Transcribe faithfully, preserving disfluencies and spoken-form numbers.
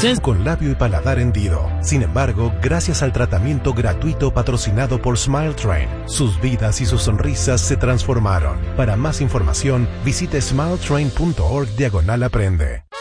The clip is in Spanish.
con labio y paladar hendido. Sin embargo, gracias al tratamiento gratuito patrocinado por Smile Train, sus vidas y sus sonrisas se transformaron. Para más información, visite smile train punto org diagonal aprende.